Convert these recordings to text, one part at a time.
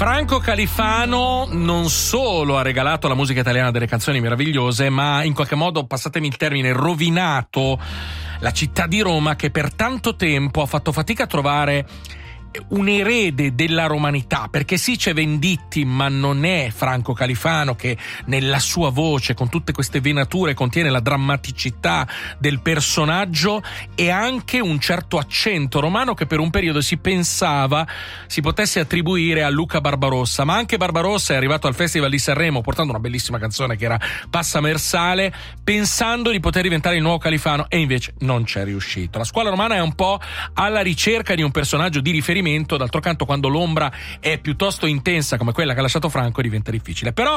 Franco Califano non solo ha regalato alla musica italiana delle canzoni meravigliose, ma in qualche modo, passatemi il termine, rovinato la città di Roma, che per tanto tempo ha fatto fatica a trovare un erede della romanità, perché sì, c'è Venditti, ma non è Franco Califano, che nella sua voce, con tutte queste venature, contiene la drammaticità del personaggio e anche un certo accento romano che per un periodo si pensava si potesse attribuire a Luca Barbarossa. Ma anche Barbarossa è arrivato al Festival di Sanremo portando una bellissima canzone che era Passa Mersale, pensando di poter diventare il nuovo Califano, e invece non c'è riuscito. La scuola romana è un po' alla ricerca di un personaggio di riferimento. D'altro canto, quando l'ombra è piuttosto intensa come quella che ha lasciato Franco, diventa difficile. Però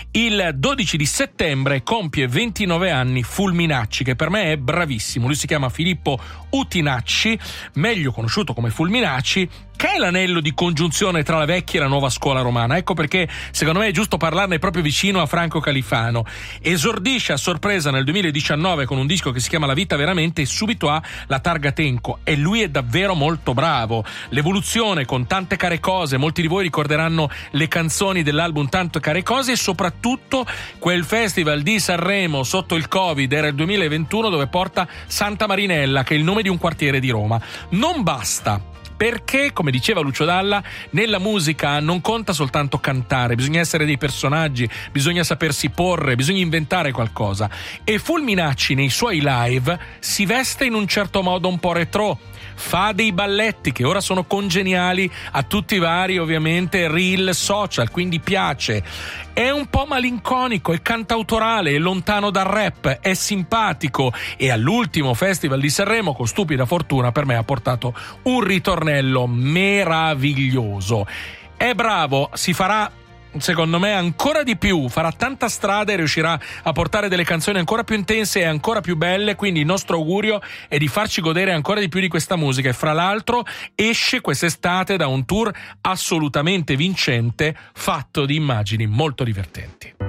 il 12 di settembre compie 29 anni Fulminacci, che per me è bravissimo. Lui si chiama Filippo Utinacci, meglio conosciuto come Fulminacci, che è l'anello di congiunzione tra la vecchia e la nuova scuola romana. Ecco perché secondo me è giusto parlarne proprio vicino a Franco Califano. Esordisce a sorpresa nel 2019 con un disco che si chiama La vita veramente, e subito ha la targa Tenco, e lui è davvero molto bravo. L'evoluzione con Tante care cose, molti di voi ricorderanno le canzoni dell'album Tante care cose, e soprattutto quel festival di Sanremo sotto il Covid, era il 2021, dove porta Santa Marinella, che è il nome di un quartiere di Roma. Non basta, perché, come diceva Lucio Dalla, nella musica non conta soltanto cantare, bisogna essere dei personaggi, bisogna sapersi porre, bisogna inventare qualcosa. E Fulminacci nei suoi live si veste in un certo modo un po' retro, fa dei balletti che ora sono congeniali a tutti i vari, ovviamente, reel social, quindi piace. È un po' malinconico, è cantautorale, è lontano dal rap, è simpatico, e all'ultimo Festival di Sanremo, con stupida fortuna, per me ha portato un ritornello meraviglioso. È bravo, si farà secondo me ancora di più, farà tanta strada e riuscirà a portare delle canzoni ancora più intense e ancora più belle, quindi il nostro augurio è di farci godere ancora di più di questa musica. E fra l'altro esce quest'estate da un tour assolutamente vincente, fatto di immagini molto divertenti.